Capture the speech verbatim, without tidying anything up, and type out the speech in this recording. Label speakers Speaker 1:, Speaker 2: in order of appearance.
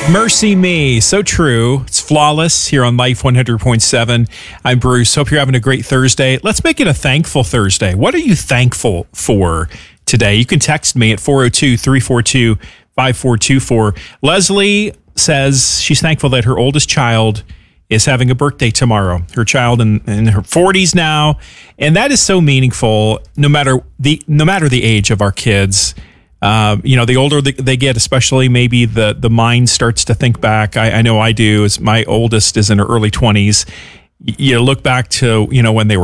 Speaker 1: Mercy Me, so true. It's Flawless here on Life one hundred point seven. I'm Bruce. Hope you're having a great Thursday. Let's make it a thankful Thursday. What are you thankful for today? You can text me at four oh two, three four two, five four two four. Leslie says she's thankful that her oldest child is having a birthday tomorrow. Her child in, in her forties now, and that is so meaningful. No matter the no matter the age of our kids. Uh, you know, the older they get, especially maybe the, the mind starts to think back. I, I know I do. As my oldest is in her early twenties. You look back to, you know, when they were